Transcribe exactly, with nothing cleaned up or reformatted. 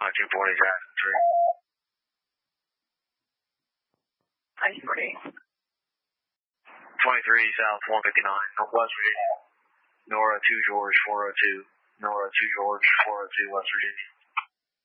Uh, two forty, Jackson three. I forty. twenty-three South one fifty-nine, Northwest Virginia. Nora two George four oh two. Nora two George four oh two, West Virginia.